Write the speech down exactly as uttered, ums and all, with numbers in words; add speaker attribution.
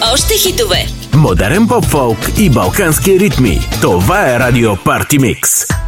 Speaker 1: Още хитове.
Speaker 2: Модерен поп-фолк и балкански ритми. Това е Радио Парти Микс.